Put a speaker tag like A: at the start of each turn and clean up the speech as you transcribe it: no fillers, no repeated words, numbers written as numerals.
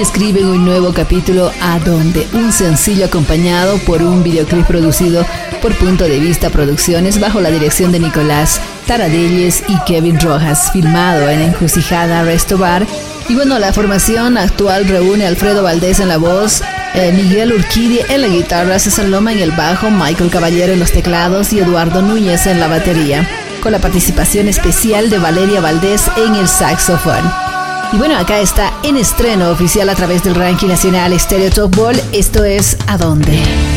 A: escriben un nuevo capítulo ¿A dónde? Un sencillo acompañado por un videoclip producido por Punto de Vista Producciones bajo la dirección de Nicolás Taradelles y Kevin Rojas, filmado en Encrucijada Resto Bar. Y bueno, la formación actual reúne a Alfredo Valdés en la voz, Miguel Urquidi en la guitarra, César Loma en el bajo, Michael Caballero en los teclados y Eduardo Núñez en la batería, con la participación especial de Valeria Valdés en el saxofón. Y bueno, acá está en estreno oficial a través del ranking nacional Stereo Top Ball. Esto es ¿A dónde?